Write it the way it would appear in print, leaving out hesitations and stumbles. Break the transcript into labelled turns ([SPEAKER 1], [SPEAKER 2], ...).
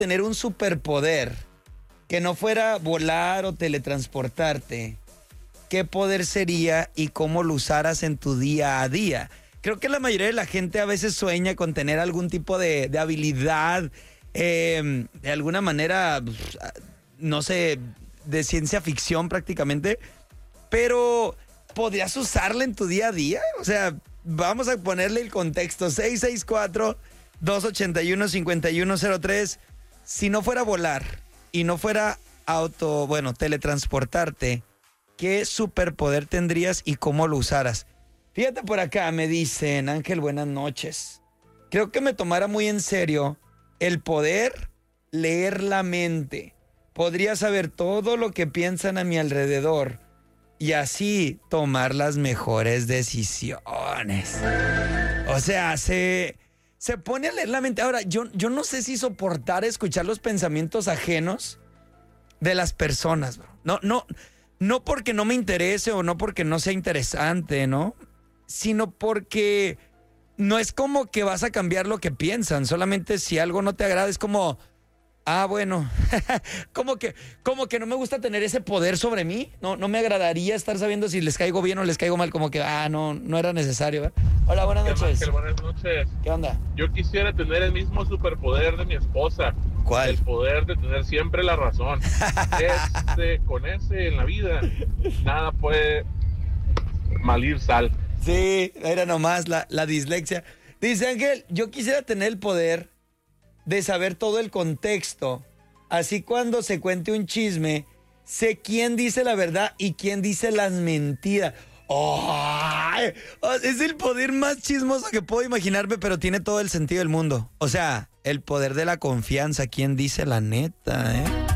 [SPEAKER 1] tener un superpoder que no fuera volar o teletransportarte, ¿qué poder sería y cómo lo usaras en tu día a día? Creo que la mayoría de la gente a veces sueña con tener algún tipo de habilidad, de alguna manera, no sé, de ciencia ficción prácticamente, pero ¿podrías usarla en tu día a día? O sea, vamos a ponerle el contexto. 664-281-5103. Si no fuera volar y no fuera teletransportarte, ¿qué superpoder tendrías y cómo lo usaras? Fíjate por acá, me dicen, Ángel, buenas noches. Creo que me tomara muy en serio el poder leer la mente. Podría saber todo lo que piensan a mi alrededor y así tomar las mejores decisiones. O sea, se pone a leer la mente. Ahora, yo no sé si soportar escuchar los pensamientos ajenos de las personas, bro. No porque no me interese o no porque no sea interesante, ¿no? Sino porque no es como que vas a cambiar lo que piensan. Solamente si algo no te agrada es como... bueno, como que no me gusta tener ese poder sobre mí. No me agradaría estar sabiendo si les caigo bien o les caigo mal. Como que, no era necesario, ¿verdad? Hola, buenas noches.
[SPEAKER 2] Ángel, buenas noches.
[SPEAKER 1] ¿Qué onda?
[SPEAKER 2] Yo quisiera tener el mismo superpoder de mi esposa.
[SPEAKER 1] ¿Cuál?
[SPEAKER 2] El poder de tener siempre la razón. Con ese en la vida, nada puede malir sal.
[SPEAKER 1] Sí, era nomás la dislexia. Dice Ángel, yo quisiera tener el poder de saber todo el contexto. Así cuando se cuente un chisme, sé quién dice la verdad y quién dice las mentiras. ¡Oh! Es el poder más chismoso que puedo imaginarme, pero tiene todo el sentido del mundo. O sea, el poder de la confianza. ¿Quién dice la neta,